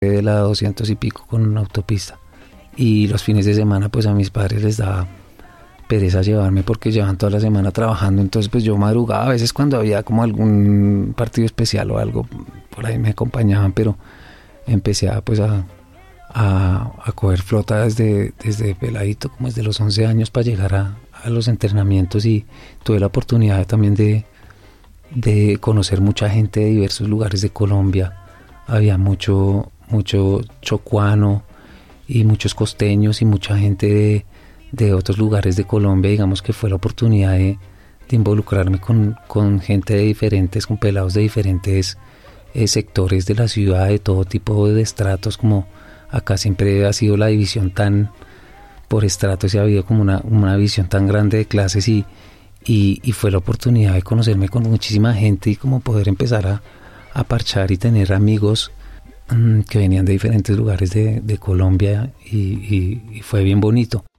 de la 200 y pico con una autopista. Y los fines de semana pues a mis padres les daba pereza llevarme porque llevan toda la semana trabajando, entonces pues yo madrugaba a veces cuando había como algún partido especial o algo, por ahí me acompañaban, pero empecé a coger flota desde peladito, como desde los 11 años para llegar a los entrenamientos, y tuve la oportunidad también de conocer mucha gente de diversos lugares de Colombia. Había mucho chocuano y muchos costeños y mucha gente de otros lugares de Colombia. Digamos que fue la oportunidad de involucrarme con gente de diferentes, con pelados de diferentes sectores de la ciudad, de todo tipo de estratos. Como acá siempre ha sido la división tan por estratos, y ha habido como una visión tan grande de clases, y fue la oportunidad de conocerme con muchísima gente y como poder empezar a parchar y tener amigos que venían de diferentes lugares de Colombia, y fue bien bonito.